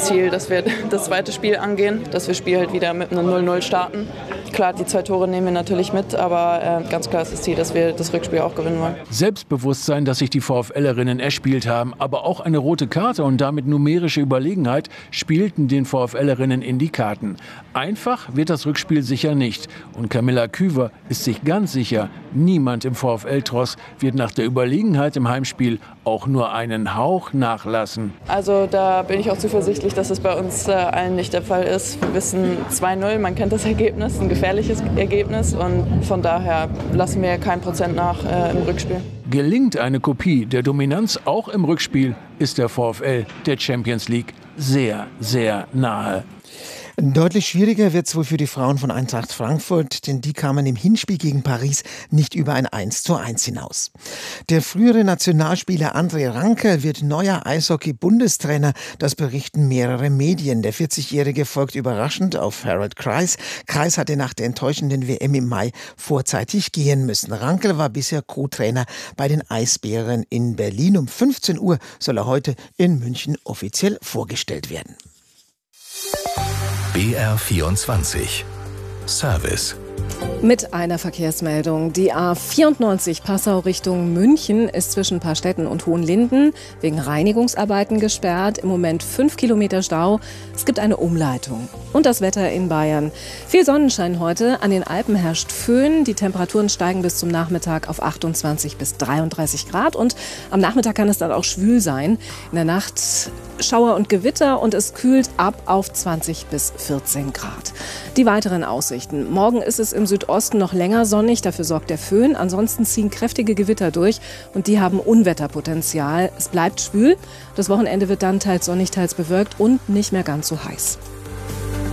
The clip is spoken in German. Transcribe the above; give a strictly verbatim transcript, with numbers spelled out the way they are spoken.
das Ziel, dass wir das zweite Spiel angehen, dass wir das Spiel halt wieder mit einem null null starten. Klar, die zwei Tore nehmen wir natürlich mit, aber äh, ganz klar ist das Ziel, dass wir das Rückspiel auch gewinnen wollen. Selbstbewusstsein, das sich die VfLerinnen erspielt haben, aber auch eine rote Karte und damit numerische Überlegenheit spielten den VfLerinnen in die Karten. Einfach wird das Rückspiel sicher nicht. Und Camilla Küver ist sich ganz sicher, niemand im VfL-Tross wird nach der Überlegenheit im Heimspiel auch nur einen Hauch nachlassen. Also da bin ich auch zuversichtlich, dass es bei uns äh, allen nicht der Fall ist. Wir wissen zwei null, man kennt das Ergebnis, ein gefährliches Ergebnis und von daher lassen wir kein Prozent nach äh, im Rückspiel. Gelingt eine Kopie der Dominanz auch im Rückspiel, ist der VfL der Champions League sehr, sehr nahe. Deutlich schwieriger wird es wohl für die Frauen von Eintracht Frankfurt, denn die kamen im Hinspiel gegen Paris nicht über ein eins zu eins hinaus. Der frühere Nationalspieler André Rankel wird neuer Eishockey-Bundestrainer, das berichten mehrere Medien. Der vierzigjährige folgt überraschend auf Harold Kreis. Kreis hatte nach der enttäuschenden W M im Mai vorzeitig gehen müssen. Rankel war bisher Co-Trainer bei den Eisbären in Berlin. Um fünfzehn Uhr soll er heute in München offiziell vorgestellt werden. B R vierundzwanzig Service. Mit einer Verkehrsmeldung. Die A vierundneunzig Passau Richtung München ist zwischen Paarstetten und Hohenlinden wegen Reinigungsarbeiten gesperrt. Im Moment fünf Kilometer Stau. Es gibt eine Umleitung. Und das Wetter in Bayern. Viel Sonnenschein heute. An den Alpen herrscht Föhn. Die Temperaturen steigen bis zum Nachmittag auf achtundzwanzig bis dreiunddreißig Grad. Und am Nachmittag kann es dann auch schwül sein. In der Nacht Schauer und Gewitter und es kühlt ab auf zwanzig bis vierzehn Grad. Die weiteren Aussichten. Morgen ist es im Südosten noch länger sonnig, dafür sorgt der Föhn. Ansonsten ziehen kräftige Gewitter durch und die haben Unwetterpotenzial. Es bleibt schwül. Das Wochenende wird dann teils sonnig, teils bewölkt und nicht mehr ganz so heiß.